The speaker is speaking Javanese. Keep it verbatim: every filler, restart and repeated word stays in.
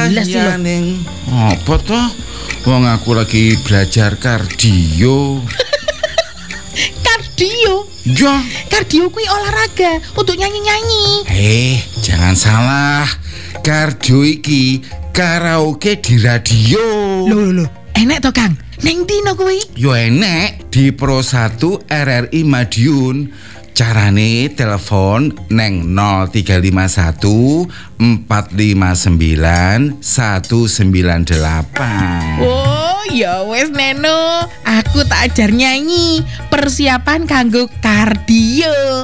jelas sih lo. ning apa toh? Wong aku lagi belajar kardio. Kardio? Ya. Kardio kuwi olahraga untuk nyanyi-nyanyi. Eh, jangan salah. Kardio iki karaoke di radio. Loh, loh, loh. Enek to, Kang? Neng dino kuwi? Yo enek di Pro satu R R I Madiun. Carane telepon neng nol tiga lima satu empat lima sembilan satu sembilan delapan. Oh, ya wes Neno. Aku tak ajar nyanyi. Persiapan kanggo kardio.